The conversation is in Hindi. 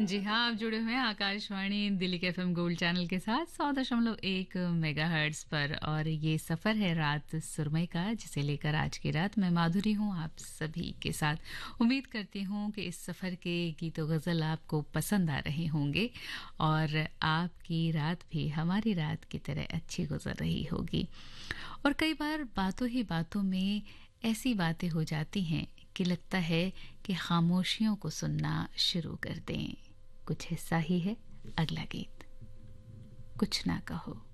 जी हाँ, आप जुड़े हुए हैं आकाशवाणी दिल्ली के एफएम गोल्ड चैनल के साथ 100.1 मेगाहर्ट्ज़ पर। और ये सफ़र है रात सुरमई का, जिसे लेकर आज की रात मैं माधुरी हूँ आप सभी के साथ। उम्मीद करती हूँ कि इस सफ़र के गीतो गज़ल आपको पसंद आ रहे होंगे और आपकी रात भी हमारी रात की तरह अच्छी गुजर रही होगी। और कई बार बातों ही बातों में ऐसी बातें हो जाती हैं कि लगता है कि खामोशियों को सुनना शुरू कर दें। कुछ हिस्सा ही है अगला गीत, कुछ ना कहो।